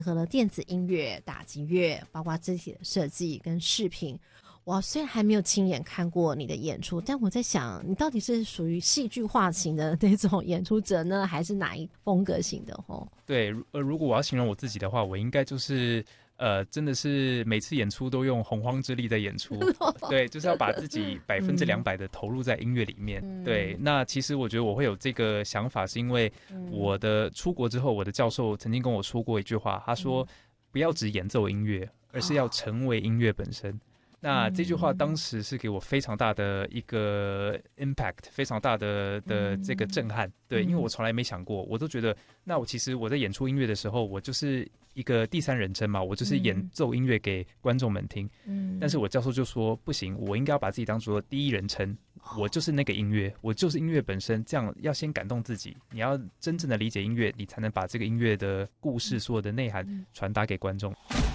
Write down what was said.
和了电子音乐、打击乐，包括肢体的设计跟视频。我虽然还没有亲眼看过你的演出，但我在想，你到底是属于戏剧化型的那种演出者呢，还是哪一风格型的？ 对，如果我要形容我自己的话，我应该就是真的是每次演出都用洪荒之力在演出，对，就是要把自己200%的投入在音乐里面。对，那其实我觉得我会有这个想法，是因为我的出国之后，我的教授曾经跟我说过一句话，他说不要只演奏音乐，而是要成为音乐本身。那这句话当时是给我非常大的一个 impact， 非常大的这个震撼。对，因为我从来没想过，我都觉得，那我其实我在演出音乐的时候，我就是一个第三人称嘛，我就是演奏音乐给观众们听。但是我教授就说不行，我应该要把自己当作第一人称，我就是那个音乐，我就是音乐本身。这样要先感动自己，你要真正的理解音乐，你才能把这个音乐的故事所有的内涵传达给观众。